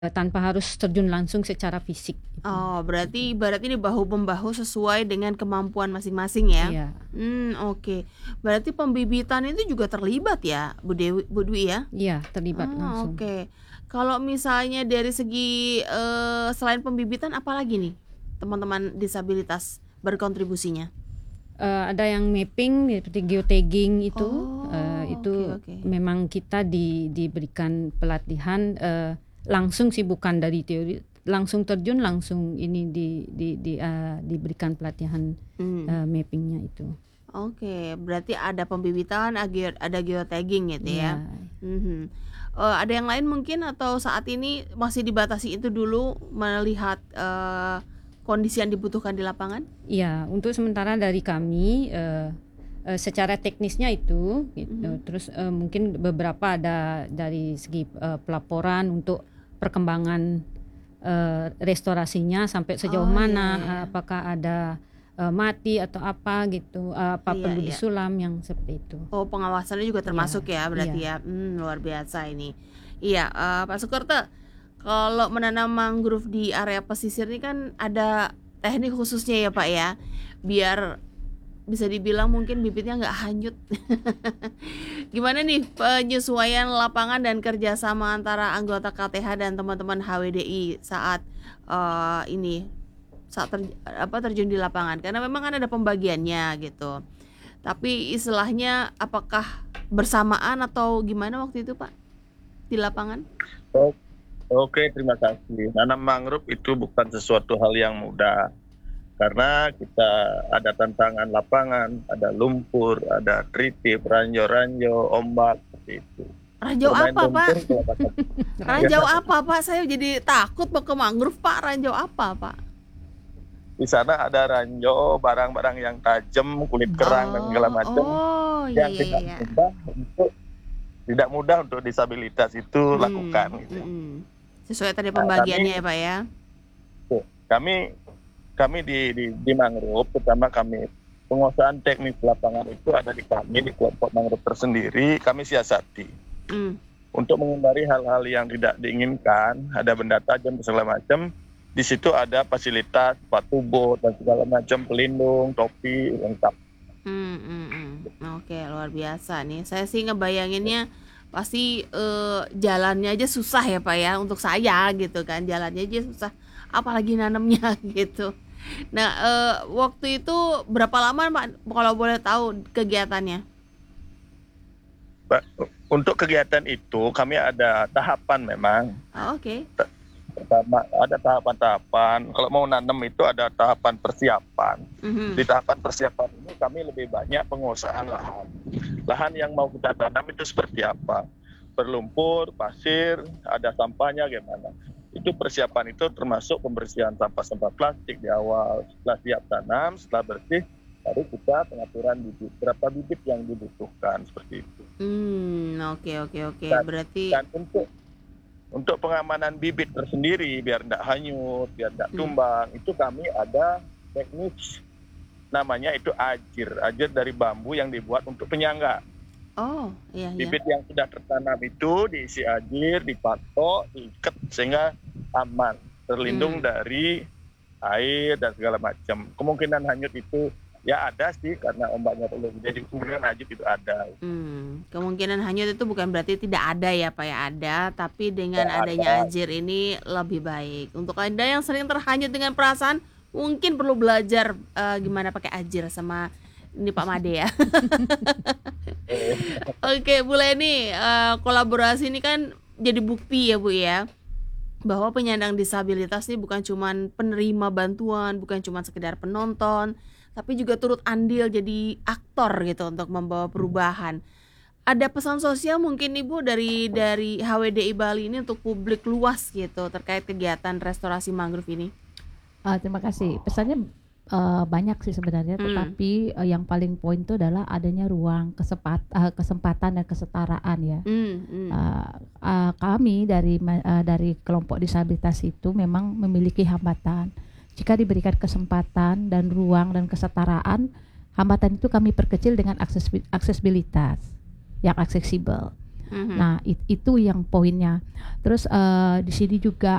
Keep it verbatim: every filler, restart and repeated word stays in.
tanpa harus terjun langsung secara fisik gitu. Oh, berarti berarti ini bahu-membahu sesuai dengan kemampuan masing-masing ya? Iya. Hmm, oke. Berarti pembibitan itu juga terlibat ya, Bu Dewi Bu Dwi ya? Iya, terlibat Oh, langsung. oke. Kalau misalnya dari segi, eee, selain pembibitan apalagi nih teman-teman disabilitas berkontribusinya? Eee, ada yang mapping seperti geotagging itu, eee, Oh, oke itu oke. memang kita di diberikan pelatihan, eee, langsung sih bukan dari teori, langsung terjun langsung ini di di di eee, diberikan pelatihan, Mmm. eee, mapping-nya itu. Oke, berarti ada pembibitan, a geo ada geotagging gitu ya? Iya. Mhm. Eee, ada yang lain mungkin atau saat ini masih dibatasi itu dulu melihat, eee, kondisi yang dibutuhkan di lapangan? Iya, untuk sementara dari kami, eee eee, secara teknisnya itu gitu, Mhm. terus, eee, mungkin beberapa ada dari segi, eee, pelaporan untuk perkembangan, eee, restorasinya sampai sejauh Oh, iya mana, iya eee, iya. apakah ada, eee, mati atau apa gitu, eee, apa Iya perlu iya. disulam yang seperti itu. Oh, pengawasannya juga Iya termasuk ya iya. berarti ya? Mmm, luar biasa ini. Iya, eee, Pak Sukerto, kalau menanam mangrove di area pesisir ini kan ada teknik khususnya ya, Pak, ya, biar bisa dibilang mungkin bibitnya nggak hanyut. Gimana nih penyesuaian lapangan dan kerjasama antara anggota K T H dan teman-teman H W D I saat, eee, ini, saat ter apa, terjun di lapangan? Karena memang kan ada pembagiannya gitu. Tapi istilahnya apakah bersamaan atau gimana waktu itu, Pak, di lapangan? O oke, terima kasih. Nanam mangrove itu bukan sesuatu hal yang mudah, karena kita ada tantangan lapangan, ada lumpur, ada tritip, ranjau-ranjau, ombak, seperti itu. Ranjau Bermain apa, Pak? lumpur kalau kata Ranjau apa, Pak? Saya jadi takut mau ke mangrove, Pak. Ranjau apa, Pak? Di sana ada ranjau, barang-barang yang tajam, kulit kerang dan segala Oh macam, oh, iya yang iya tidak iya. mudah untuk tidak mudah untuk disabilitas itu lakukan Mmm, gitu. mhm. Sesuai tadi Nah, pembagiannya ya, kami Pak, ya? tuh, kami kami di di di mangrove, pertama kami penguasaan teknis lapangan itu ada di kami, di kelompok mangrove tersendiri, kami siasati. Mmm. Untuk menghindari hal-hal yang tidak diinginkan, ada benda tajam dan segala macam, di situ ada fasilitas sepatu bot dan segala macam, pelindung, topi, lengkap. Mmm, mhm. Oke, luar biasa nih. Saya sih ngebayanginnya pasti, eee, jalannya aja susah ya, Pak, ya, untuk saya gitu kan, jalannya aja susah, apalagi nanemnya gitu. Nah, eee, waktu itu berapa lama, Pak, kalau boleh tahu kegiatannya? Ba untuk kegiatan itu kami ada tahapan memang. Oh, oke. Te pertama ada tahapan-tahapan, kalau mau nanam itu ada tahapan persiapan. Di Mhm. tahapan persiapan ini kami lebih banyak penguasaan lahan. Lahan yang mau kita tanam itu seperti apa, berlumpur, pasir, ada sampahnya gimana. Itu persiapan itu termasuk pembersihan sampah-sampah plastik di awal. Setelah siap tanam, setelah bersih, baru kita pengaturan bibit, berapa bibit yang dibutuhkan, seperti itu. Mmm, oke oke oke, Dan berarti dan untuk untuk pengamanan bibit tersendiri biar ndak hanyut, biar ndak Mmm. tumbang, itu kami ada teknik namanya itu ajir. Ajir dari bambu yang dibuat untuk penyangga. Oh, iya iya. Bibit yang sudah tertanam itu diisi ajir, dipatok, diikat sehingga aman, terlindung Mmm. dari air dan segala macam. Kemungkinan hanyut itu ya ada sih karena ombaknya terlalu gede, kemungkinan hanyut itu ada. Mmm, kemungkinan hanyut itu bukan berarti tidak ada ya, Pak, ya, ada, tapi dengan Ya adanya ada. ajir ini lebih baik. Untuk Anda yang sering terhanyut dengan perasaan, mungkin perlu belajar, eee, gimana pakai ajir sama ini Pak Made ya. Oke, Bu Leni, eee, kolaborasi ini kan jadi bukti ya, Bu, ya, bahwa penyandang disabilitas ini bukan cuman penerima bantuan, bukan cuman sekedar penonton, tapi juga turut andil jadi aktor gitu untuk membawa perubahan. Ada pesan sosial mungkin nih, Bu, dari dari H W D I Bali ini untuk publik luas gitu terkait kegiatan restorasi mangrove ini? Eee, terima kasih. Pesannya, eee, banyak sih sebenarnya, Mmm. tetapi, eee, yang paling poin itu adalah adanya ruang kesepat eee, kesempatan dan kesetaraan ya. Mmm, mmm. Eee eee, kami dari me eee, dari kelompok disabilitas itu memang memiliki hambatan. Jika diberikan kesempatan dan ruang dan kesetaraan, hambatan itu kami perkecil dengan aksesbi aksesibilitas yang aksesibel. Mhm. Nah, it- itu yang poinnya. Terus eh, di sini juga